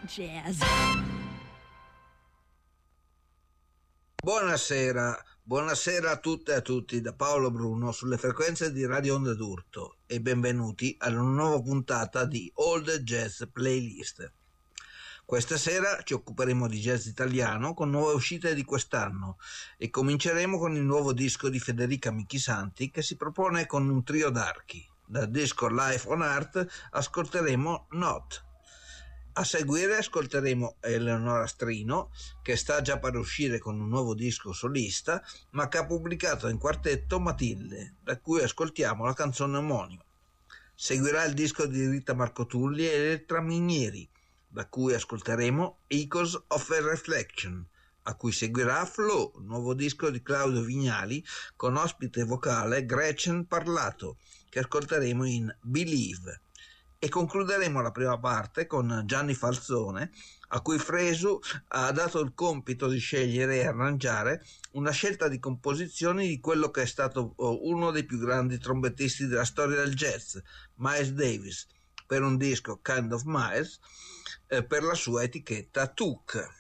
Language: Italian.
jazz. Buonasera a tutte e a tutti da Paolo Bruno sulle frequenze di Radio Onde d'Urto e benvenuti alla nuova puntata di Old Jazz Playlist. Questa sera ci occuperemo di jazz italiano con nuove uscite di quest'anno e cominceremo con il nuovo disco di Federica Michisanti che si propone con un trio d'archi. Dal disco Life on Art ascolteremo Not. A seguire ascolteremo Eleonora Strino, che sta già per uscire con un nuovo disco solista, ma che ha pubblicato in quartetto Matilde, da cui ascoltiamo la canzone omonima. Seguirà il disco di Rita Marcotulli e Elettra Minieri, da cui ascolteremo Echoes of a Reflection, a cui seguirà Flow, nuovo disco di Claudio Vignali, con ospite vocale Gretchen Parlato, che ascolteremo in Believe. E concluderemo la prima parte con Gianni Falzone, a cui Fresu ha dato il compito di scegliere e arrangiare una scelta di composizioni di quello che è stato uno dei più grandi trombettisti della storia del jazz, Miles Davis, per un disco Kind of Miles, per la sua etichetta Took.